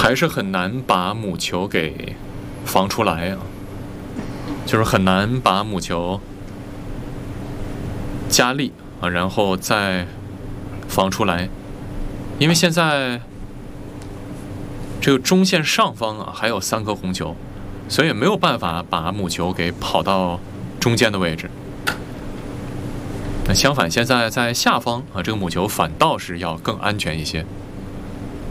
还是很难把母球给防出来啊，就是很难把母球加力啊，然后再防出来，因为现在这个中线上方啊还有3颗红球，所以没有办法把母球给跑到中间的位置。那相反，现在在下方啊，这个母球反倒是要更安全一些。